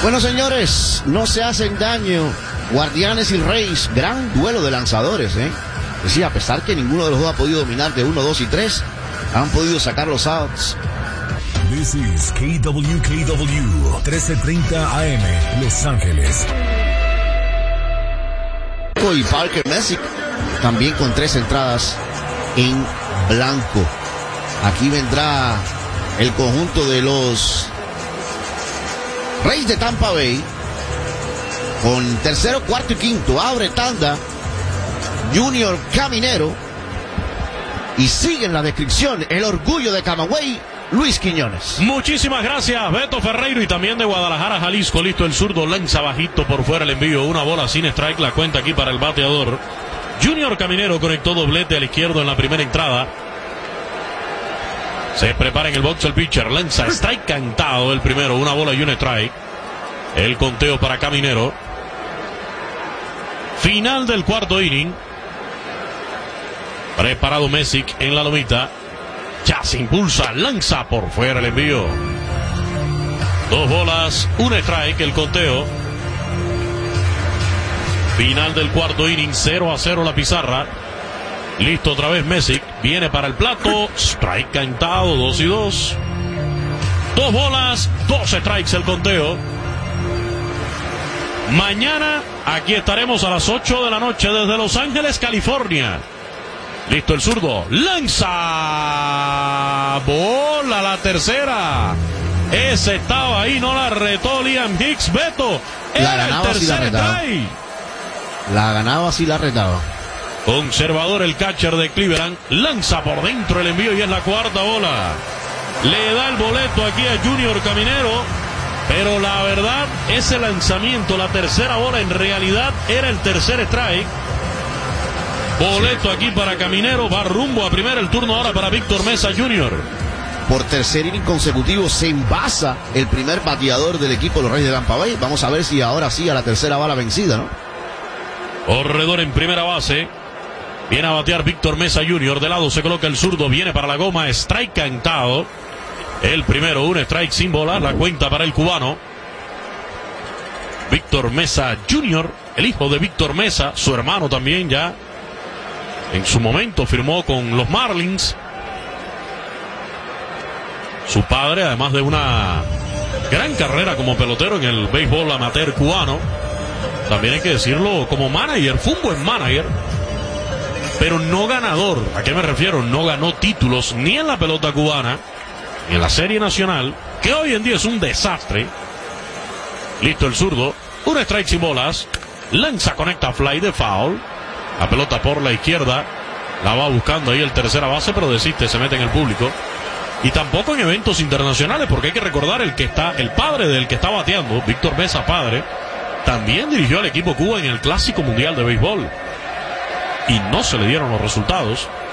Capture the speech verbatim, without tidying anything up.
Bueno, señores, no se hacen daño Guardianes y Reyes, gran duelo de lanzadores, ¿eh? Es decir, a pesar que ninguno de los dos ha podido dominar de uno, dos y tres, han podido sacar los outs. This is K W K W, trece treinta A M, Los Ángeles. Y Parker Messick, también con tres entradas en blanco. Aquí vendrá el conjunto de los Reyes de Tampa Bay, con tercero, cuarto y quinto. Abre tanda Junior Caminero, y sigue en la descripción el orgullo de Camagüey, Luis Quiñones. Muchísimas gracias, Beto Ferreiro, y también de Guadalajara, Jalisco. Listo el zurdo, lanza bajito por fuera el envío, una bola sin strike, la cuenta aquí para el bateador. Junior Caminero conectó doblete al izquierdo en la primera entrada. Se prepara en el box el pitcher, lanza strike cantado el primero, una bola y un strike. El conteo para Caminero. Final del cuarto inning. Preparado Messick en la lomita. Ya se impulsa, lanza por fuera el envío. Dos bolas, un strike, el conteo. Final del cuarto inning, cero a cero la pizarra. Listo otra vez Messick, viene para el plato, strike cantado, dos y dos. Dos bolas, dos strikes el conteo. Mañana aquí estaremos a las ocho de la noche desde Los Ángeles, California. Listo el zurdo, lanza, bola la tercera. Ese estaba ahí, no la retó Liam Hicks. Beto, era el tercer strike. La ganaba así, la retaba. Conservador el catcher de Cleveland, lanza por dentro el envío y es la cuarta bola. Le da el boleto aquí a Junior Caminero, pero la verdad, ese lanzamiento, la tercera bola, en realidad era el tercer strike. Boleto aquí para Caminero, va rumbo a primera, el turno ahora para Víctor Mesa junior Por tercer inning consecutivo se envasa el primer bateador del equipo de los Reyes de Tampa Bay. Vamos a ver si ahora sí a la tercera bala vencida, ¿no? Corredor en primera base. Viene a batear Víctor Mesa junior De lado se coloca el zurdo, viene para la goma, strike cantado. El primero, un strike sin bola, la cuenta para el cubano. Víctor Mesa junior, el hijo de Víctor Mesa, su hermano también ya. En su momento firmó con los Marlins. Su padre, además de una gran carrera como pelotero en el béisbol amateur cubano, también hay que decirlo, como manager, fue un buen manager, pero no ganador. ¿A qué me refiero? No ganó títulos ni en la pelota cubana, ni en la Serie Nacional, que hoy en día es un desastre. Listo el zurdo, un strike sin bolas, lanza, conecta fly de foul. La pelota por la izquierda, la va buscando ahí el tercera base, pero desiste, se mete en el público. Y tampoco en eventos internacionales, porque hay que recordar el que está, el padre del que está bateando, Víctor Mesa padre, también dirigió al equipo Cuba en el Clásico Mundial de Béisbol. Y no se le dieron los resultados.